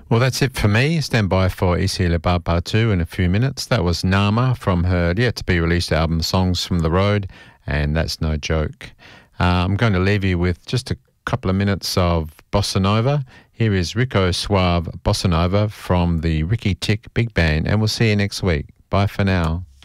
Well, that's it for me. Stand by for Isi Le Bar 2 in a few minutes. That was Nama from her yet-to-be-released album Songs from the Road, and that's no joke. I'm going to leave you with just a couple of minutes of Bossa Nova. Here is Rico Suave Bossa Nova from the Ricky Tick Big Band, and we'll see you next week. Bye for now.